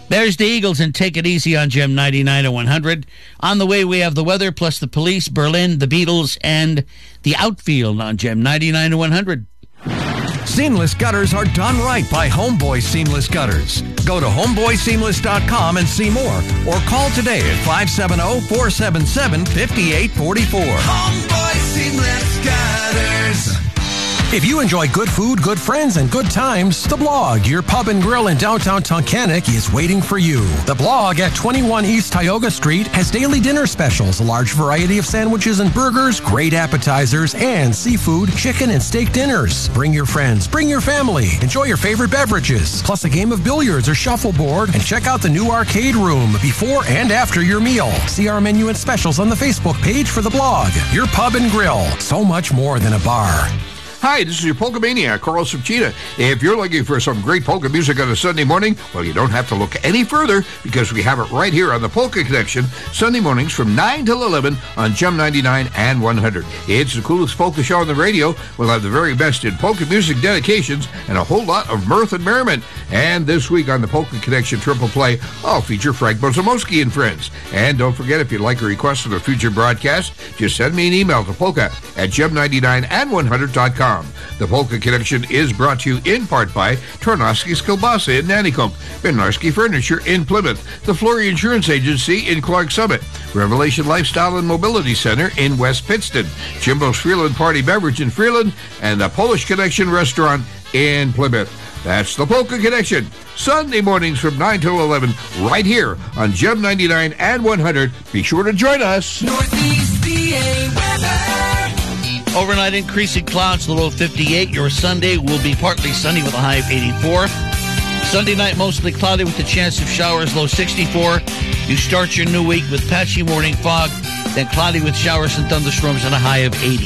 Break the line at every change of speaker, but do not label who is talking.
There's the Eagles and Take It Easy on Gem 99 and 100. On the way, we have the weather plus the Police, Berlin, the Beatles, and the Outfield on Gem 99 and 100.
Seamless gutters are done right by Homeboy Seamless Gutters. Go to homeboyseamless.com and see more, or call today at 570-477-5844.
Homeboy Seamless Gutters.
If you enjoy good food, good friends, and good times, The Blog, your pub and grill in downtown Tunkhannock, is waiting for you. The Blog at 21 East Tioga Street has daily dinner specials, a large variety of sandwiches and burgers, great appetizers, and seafood, chicken, and steak dinners. Bring your friends, bring your family, enjoy your favorite beverages, plus a game of billiards or shuffleboard, and check out the new arcade room before and after your meal. See our menu and specials on the Facebook page for The Blog, your pub and grill. So much more than a bar.
Hi, this is your Polka Maniac, Carlos Subchita. If you're looking for some great polka music on a Sunday morning, well, you don't have to look any further because we have it right here on the Polka Connection, Sunday mornings from 9 till 11 on Gem 99 and 100. It's the coolest polka show on the radio. We'll have the very best in polka music dedications and a whole lot of mirth and merriment. And this week on the Polka Connection Triple Play, I'll feature Frank Bozamoski and friends. And don't forget, if you'd like a request of a future broadcast, just send me an email to polka@gem99and100.com. The Polka Connection is brought to you in part by Tarnowski's Kielbasa in Nanticoke, Bednarski Furniture in Plymouth, the Flory Insurance Agency in Clark Summit, Revelation Lifestyle and Mobility Center in West Pittston, Jimbo's Freeland Party Beverage in Freeland, and the Polish Connection Restaurant in Plymouth. That's the Polka Connection, Sunday mornings from 9 till 11, right here on Gem 99 and 100. Be sure to join us.
Northeast PA weather.
Overnight increasing clouds, the low 58. Your Sunday will be partly sunny with a high of 84. Sunday night mostly cloudy with a chance of showers, low 64. You start your new week with patchy morning fog, then cloudy with showers and thunderstorms and a high of 80.